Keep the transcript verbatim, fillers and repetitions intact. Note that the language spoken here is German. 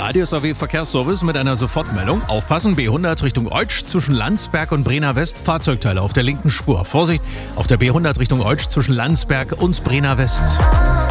A D S A W Verkehrsservice mit einer Sofortmeldung. Aufpassen, B hundert Richtung Eutsch zwischen Landsberg und Brenner West. Fahrzeugteile auf der linken Spur. Vorsicht, auf der B hundert Richtung Eutsch zwischen Landsberg und Brenner West.